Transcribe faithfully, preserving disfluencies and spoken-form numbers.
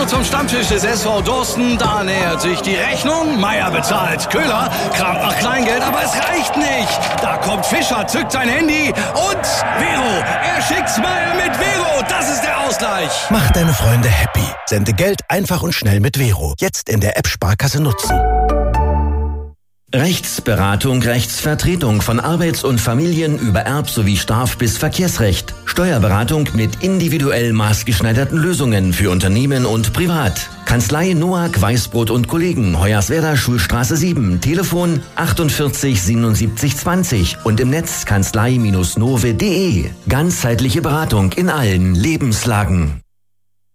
Hallo zum Stammtisch des S V Dorsten. Da nähert sich die Rechnung. Meier bezahlt. Köhler kramt nach Kleingeld, aber es reicht nicht. Da kommt Fischer, zückt sein Handy und Vero. Er schickt's Meier mit Vero. Das ist der Ausgleich. Mach deine Freunde happy. Sende Geld einfach und schnell mit Vero. Jetzt in der App Sparkasse nutzen. Rechtsberatung, Rechtsvertretung von Arbeits- und Familien über Erb- sowie Straf- bis Verkehrsrecht. Steuerberatung mit individuell maßgeschneiderten Lösungen für Unternehmen und Privat. Kanzlei Noack, Weißbrot und Kollegen, Hoyerswerda, Schulstraße sieben, Telefon achtundvierzig siebenundsiebzig zwanzig und im Netz kanzlei Bindestrich nove punkt de. Ganzheitliche Beratung in allen Lebenslagen.